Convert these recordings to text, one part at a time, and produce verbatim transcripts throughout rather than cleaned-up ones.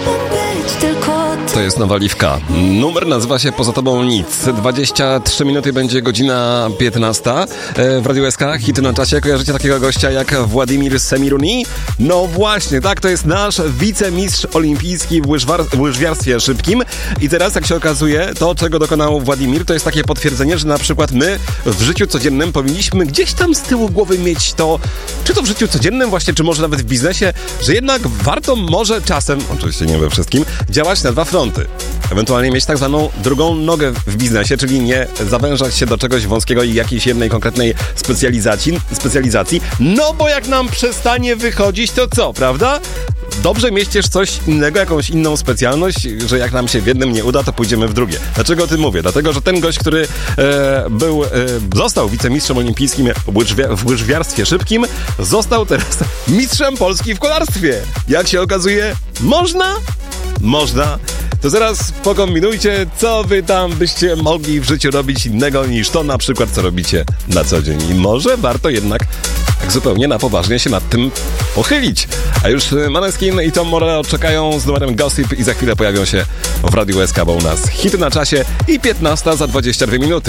być tylko ty. To jest nowa Liwka. Numer nazywa się Poza Tobą Nic. dwadzieścia trzy minuty będzie godzina piętnasta. W Radiu S K, hity na czasie. Kojarzycie takiego gościa jak Władimir Semiruni? No właśnie, tak, to jest nasz wicemistrz olimpijski w, łyżwar- w łyżwiarstwie szybkim. I teraz, jak się okazuje, to, czego dokonał Władimir, to jest takie potwierdzenie, że na przykład my w życiu codziennym powinniśmy gdzieś tam z tyłu głowy mieć to, czy to w życiu codziennym właśnie, czy może nawet w biznesie, że jednak warto może czasem, oczywiście nie we wszystkim, działać na dwa fronty. Ewentualnie mieć tak zwaną drugą nogę w biznesie, czyli nie zawężać się do czegoś wąskiego i jakiejś jednej konkretnej specjalizacji, specjalizacji. No bo jak nam przestanie wychodzić, to co, prawda? Dobrze mieć też coś innego, jakąś inną specjalność, że jak nam się w jednym nie uda, to pójdziemy w drugie. Dlaczego o tym mówię? Dlatego, że ten gość, który e, był, e, został wicemistrzem olimpijskim w, łyżwia- w łyżwiarstwie szybkim, został teraz mistrzem Polski w kolarstwie. Jak się okazuje, można? Można. To zaraz pokombinujcie, co wy tam byście mogli w życiu robić innego niż to na przykład, co robicie na co dzień. I może warto jednak tak zupełnie na poważnie się nad tym pochylić. A już Maneskin i Tom Morello czekają z numerem Gossip i za chwilę pojawią się w Radiu S K, bo u nas hity na czasie i piętnasta za dwadzieścia dwie minuty.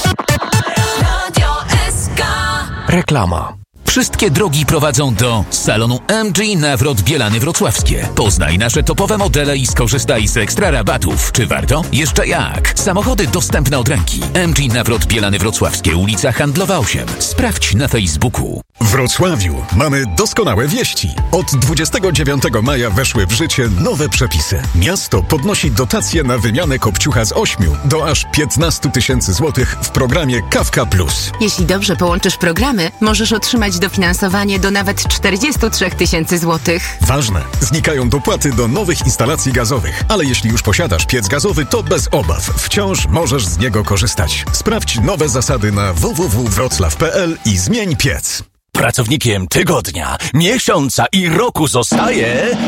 Radio S K. Reklama. Wszystkie drogi prowadzą do salonu M G Nawrot Bielany Wrocławskie. Poznaj nasze topowe modele i skorzystaj z ekstra rabatów. Czy warto? Jeszcze jak! Samochody dostępne od ręki. M G Nawrot Bielany Wrocławskie, ulica Handlowa osiem. Sprawdź na Facebooku. W Wrocławiu mamy doskonałe wieści. Od dwudziestego dziewiątego maja weszły w życie nowe przepisy. Miasto podnosi dotacje na wymianę kopciucha z ośmiu do aż piętnaście tysięcy złotych w programie Kawka Plus. Jeśli dobrze połączysz programy, możesz otrzymać dofinansowanie do nawet czterdzieści trzy tysiące złotych. Ważne, znikają dopłaty do nowych instalacji gazowych, ale jeśli już posiadasz piec gazowy, to bez obaw. Wciąż możesz z niego korzystać. Sprawdź nowe zasady na w w w kropka wroclaw kropka p l i zmień piec. Pracownikiem tygodnia, miesiąca i roku zostaje...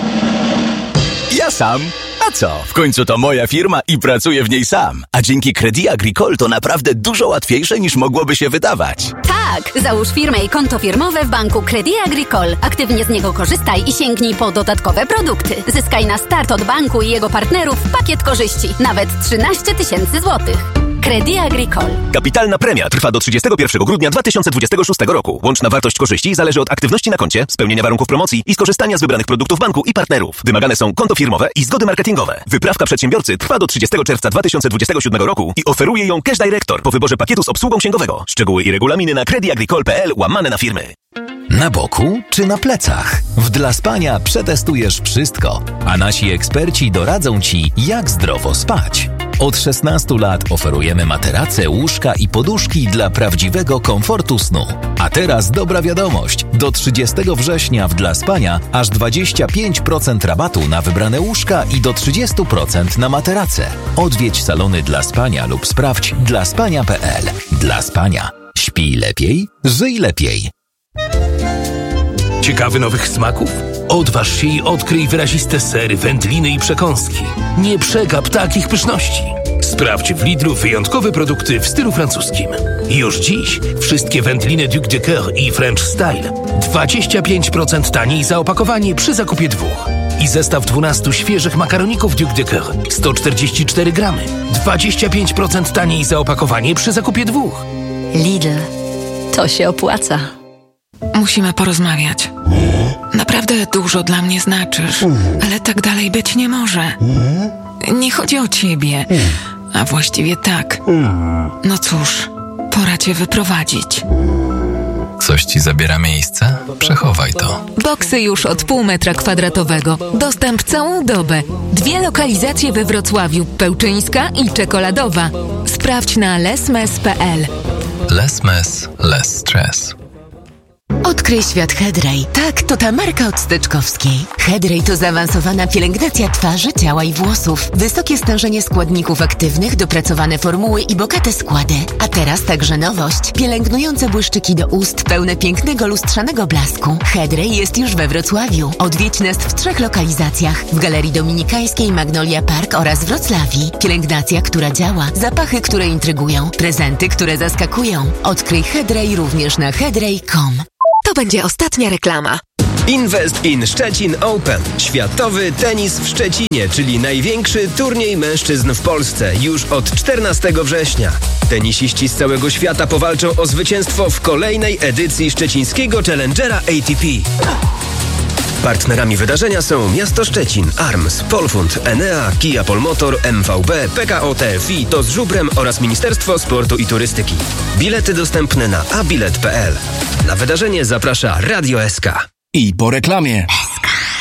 ja sam. A co? W końcu to moja firma i pracuję w niej sam. A dzięki Crédit Agricole to naprawdę dużo łatwiejsze niż mogłoby się wydawać. Tak! Załóż firmę i konto firmowe w banku Crédit Agricole. Aktywnie z niego korzystaj i sięgnij po dodatkowe produkty. Zyskaj na start od banku i jego partnerów pakiet korzyści. Nawet trzynaście tysięcy złotych. Crédit Agricole. Kapitalna premia trwa do trzydziestego pierwszego grudnia dwa tysiące dwudziestego szóstego roku. Łączna wartość korzyści zależy od aktywności na koncie, spełnienia warunków promocji i skorzystania z wybranych produktów banku i partnerów. Wymagane są konto firmowe i zgody marketingowe. Wyprawka przedsiębiorcy trwa do trzydziestego czerwca dwa tysiące dwudziestego siódmego roku i oferuje ją Cash Director po wyborze pakietu z obsługą księgowego. Szczegóły i regulaminy na creditagricole kropka p l łamane na firmy. Na boku czy na plecach? W Dla Spania przetestujesz wszystko, a nasi eksperci doradzą Ci, jak zdrowo spać. Od szesnastu lat oferujemy materace, łóżka i poduszki dla prawdziwego komfortu snu. A teraz dobra wiadomość. Do trzydziestego września w Dla Spania aż dwadzieścia pięć procent rabatu na wybrane łóżka i do trzydzieści procent na materace. Odwiedź salony Dla Spania lub sprawdź dla spania kropka p l. Dla Spania. Śpij lepiej, żyj lepiej. Ciekawy nowych smaków? Odważ się i odkryj wyraziste sery, wędliny i przekąski. Nie przegap takich pyszności. Sprawdź w Lidlu wyjątkowe produkty w stylu francuskim. Już dziś wszystkie wędliny Duc de Coeur i French Style dwadzieścia pięć procent taniej za opakowanie przy zakupie dwóch. I zestaw dwunastu świeżych makaroników Duc de Coeur sto czterdzieści cztery gramy. dwadzieścia pięć procent taniej za opakowanie przy zakupie dwóch. Lidl. To się opłaca. Musimy porozmawiać. Naprawdę dużo dla mnie znaczysz, ale tak dalej być nie może. Nie chodzi o ciebie, a właściwie tak. No cóż, pora cię wyprowadzić. Coś ci zabiera miejsce? Przechowaj to. Boksy już od pół metra kwadratowego. Dostęp całą dobę. Dwie lokalizacje we Wrocławiu, Pełczyńska i Czekoladowa. Sprawdź na lesmes kropka p l. Lesmes, less stress. Odkryj świat Hedrej. Tak, to ta marka od Steczkowskiej. Hedrej to zaawansowana pielęgnacja twarzy, ciała i włosów. Wysokie stężenie składników aktywnych, dopracowane formuły i bogate składy. A teraz także nowość. Pielęgnujące błyszczyki do ust, pełne pięknego lustrzanego blasku. Hedrej jest już we Wrocławiu. Odwiedź nas w trzech lokalizacjach. W Galerii Dominikańskiej, Magnolia Park oraz Wrocławii. Pielęgnacja, która działa. Zapachy, które intrygują. Prezenty, które zaskakują. Odkryj Hedrej również na hedrej kropka com. To będzie ostatnia reklama. Invest in Szczecin Open. Światowy tenis w Szczecinie, czyli największy turniej mężczyzn w Polsce już od czternastego września. Tenisiści z całego świata powalczą o zwycięstwo w kolejnej edycji szczecińskiego Challengera A T P. Partnerami wydarzenia są Miasto Szczecin, Arms, Polfund, Enea, Kia Polmotor, M V B, P K O T F I, To z Żubrem oraz Ministerstwo Sportu i Turystyki. Bilety dostępne na abilet kropka p l. Na wydarzenie zaprasza Radio S K. I po reklamie.